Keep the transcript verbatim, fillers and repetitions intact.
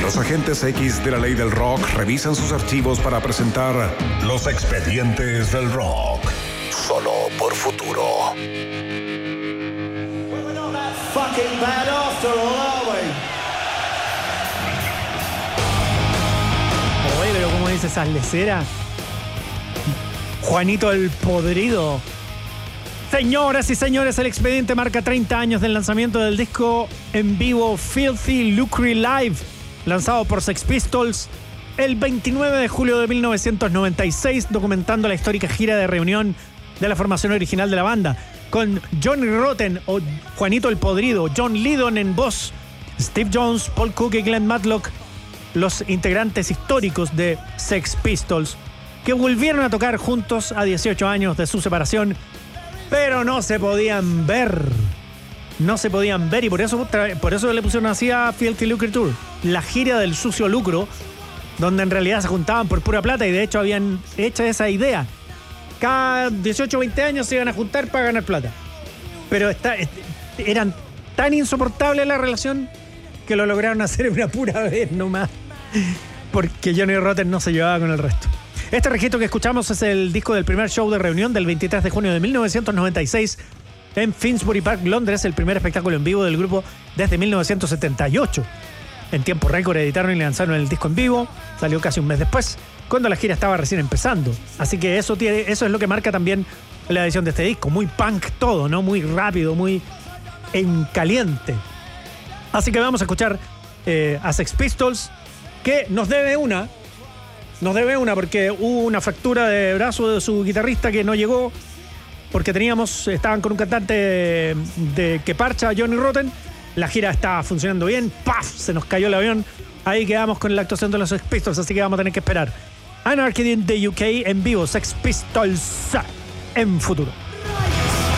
Los agentes X de la ley del rock revisan sus archivos para presentar Los Expedientes del Rock. Solo por Futuro. Fucking bad after all, are we? Oye, pero ¿cómo dice esas leceras? Juanito el Podrido. Señoras y señores, el expediente marca treinta años del lanzamiento del disco en vivo Filthy Lucre Live, lanzado por Sex Pistols el veintinueve de julio de mil novecientos noventa y seis, documentando la histórica gira de reunión de la formación original de la banda, con Johnny Rotten o Juanito el Podrido, John Lydon en voz, Steve Jones, Paul Cook y Glenn Matlock, los integrantes históricos de Sex Pistols, que volvieron a tocar juntos a dieciocho años de su separación, pero no se podían ver. No se podían ver y por eso, por eso le pusieron así a Filthy Lucre Tour, la gira del sucio lucro, donde en realidad se juntaban por pura plata y de hecho habían hecho esa idea. Cada dieciocho o veinte años se iban a juntar para ganar plata. Pero está, eran tan insoportables la relación que lo lograron hacer una pura vez nomás, porque Johnny Rotten no se llevaba con el resto. Este registro que escuchamos es el disco del primer show de reunión del veintitrés de junio de mil novecientos noventa y seis en Finsbury Park, Londres, el primer espectáculo en vivo del grupo desde mil novecientos setenta y ocho. En tiempo récord editaron y lanzaron el disco en vivo, salió casi un mes después, cuando la gira estaba recién empezando. Así que eso, tiene, eso es lo que marca también la edición de este disco, muy punk todo, ¿no? Muy rápido, muy en caliente. Así que vamos a escuchar eh, a Sex Pistols, que nos debe una, nos debe una porque hubo una fractura de brazo de su guitarrista que no llegó, porque teníamos, estaban con un cantante de, de que parcha, Johnny Rotten. La gira está funcionando bien, ¡paf! Se nos cayó el avión. Ahí quedamos con la actuación de los Sex Pistols, así que vamos a tener que esperar. Anarchy in the U K en vivo, Sex Pistols en Futuro.